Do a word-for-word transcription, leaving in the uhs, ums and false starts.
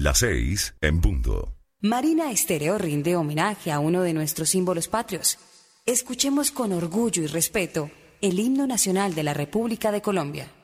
Las seis en punto. Marina Estéreo rinde homenaje a uno de nuestros símbolos patrios. Escuchemos con orgullo y respeto el himno nacional de la República de Colombia.